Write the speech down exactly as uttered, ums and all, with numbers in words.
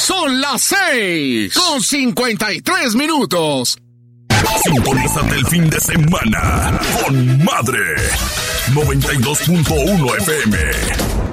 Son las seis con cincuenta y tres minutos. Sintonízate el fin de semana con Madre noventa y dos punto uno F M.